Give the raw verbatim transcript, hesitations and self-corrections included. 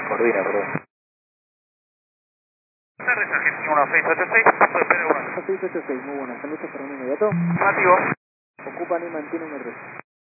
Coordina, perdón. Buenas tardes, Argentina uno seis ocho seis, punto de Pedro uno. seis ocho seis, muy buenas. Saludos para un inmediato. Afirmativo. Ocupan y mantienen el resto.